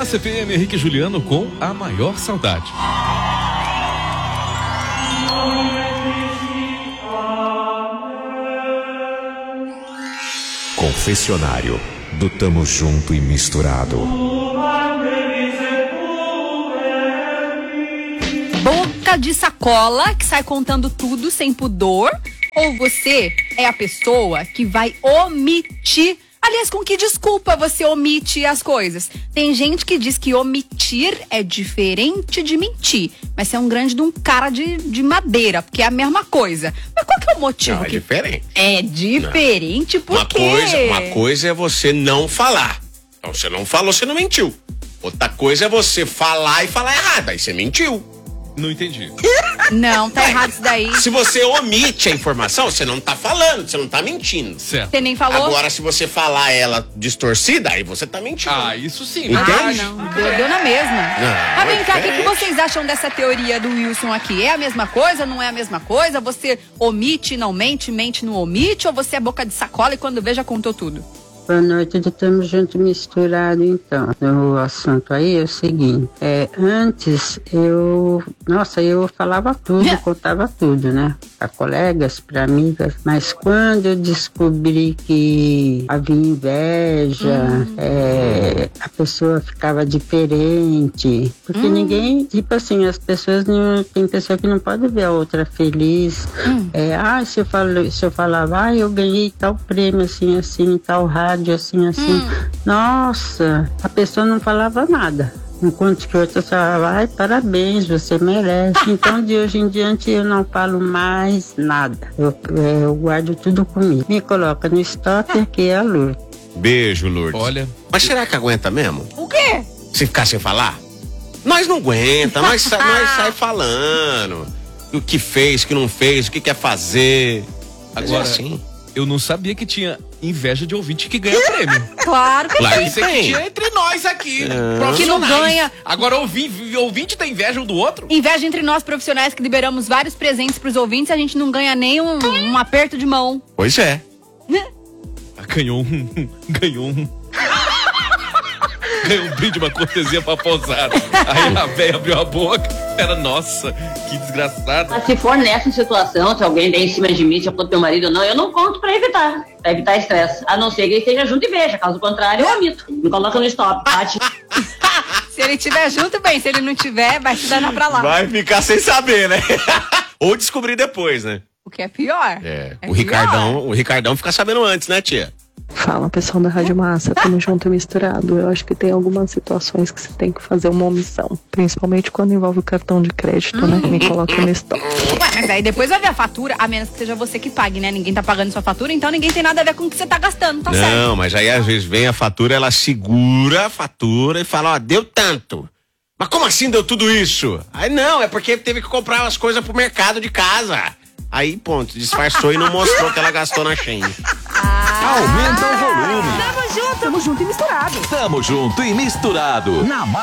CPM Henrique e Juliano com A Maior Saudade. Confessionário do Tamo Junto e Misturado. Boca de sacola que sai contando tudo sem pudor? Ou você é a pessoa que vai omitir? Aliás, com que desculpa você omite as coisas? Tem gente que diz que omitir é diferente de mentir. Mas você é um grande de um cara de madeira, porque é a mesma coisa. Mas qual que é o motivo? Não, é diferente. É diferente não. por quê? Uma coisa é você não falar. Então, você não falou, você não mentiu. Outra coisa é você falar e falar errado. Aí você mentiu. Não entendi. Não, tá errado isso daí. Se você omite a informação, você não tá falando, você não tá mentindo. Certo. Você nem falou? Agora, se você falar ela distorcida, aí você tá mentindo. Ah, isso sim. Entende? Não. Deu na mesma. Não, Mas vem cá, o que diferente. vocês acham dessa teoria do Wilson aqui? É a mesma coisa, não é a mesma coisa? Você omite e não mente, mente e não omite? Ou você é boca de sacola e quando vê já contou tudo? Boa noite, Tamo Junto e Misturado, então. O assunto aí é o seguinte, antes eu falava tudo, contava tudo, né? Pra colegas, pra amigas, mas quando eu descobri que havia inveja, a pessoa ficava diferente, porque ninguém, tipo assim, as pessoas não, tem pessoa que não pode ver a outra feliz, se eu falava, eu ganhei tal prêmio, assim, tal rádio, assim, nossa, a pessoa não falava nada. Enquanto que outra falava, parabéns, você merece. Então, de hoje em diante, eu não falo mais nada. Eu guardo tudo comigo. Me coloca no stopper, que é a Lourdes. Beijo, Lourdes. Olha. Mas será que aguenta mesmo? O quê? Se ficar sem falar? Nós não aguenta, nós sai falando. O que fez, o que não fez, o que quer fazer. Agora, assim. Eu não sabia que tinha inveja de ouvinte que ganha prêmio. Claro que Claro tem. que Isso aqui tinha entre nós aqui, profissionais. Que não ganha. Agora ouvinte tem inveja um do outro? Inveja entre nós profissionais que liberamos vários presentes pros ouvintes, a gente não ganha nem um aperto de mão. Pois é. Ganhou um. Ganhou um brinde, uma cortesia pra posar. Aí a velha abriu a boca. Era, nossa, que desgraçado. Mas se for nessa situação, se alguém der em cima de mim, se eu for teu marido ou não, eu não conto pra evitar estresse. A não ser que ele esteja junto e beija. Caso contrário, eu omito. Me coloca no stop, bate. Se ele estiver junto, bem. Se ele não tiver, vai se danar pra lá. Vai ficar sem saber, né? Ou descobrir depois, né? O que é pior. O Ricardão fica sabendo antes, né, tia? Fala, pessoal da Rádio Massa, Tamo Junto e Misturado. Eu acho que tem algumas situações que você tem que fazer uma omissão, principalmente quando envolve o cartão de crédito, né? Me coloca no stop. Ué, mas aí depois vai ver a fatura, a menos que seja você que pague, né? Ninguém tá pagando sua fatura, então ninguém tem nada a ver com o que você tá gastando, tá certo? Não, mas aí às vezes vem a fatura, ela segura a fatura e fala, deu tanto. Mas como assim deu tudo isso? Aí não, é porque teve que comprar umas coisas pro mercado de casa. Aí, ponto, disfarçou e não mostrou que ela gastou na Shein. Aumenta o volume. Tamo junto e misturado. Tamo Junto e Misturado. Na